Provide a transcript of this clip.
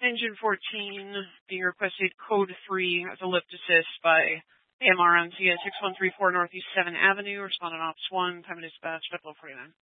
Engine 14 being requested code 3 as a lift assist by AMRMC at 6134 Northeast 7th Avenue. Respondent Ops 1, time of dispatch, 49.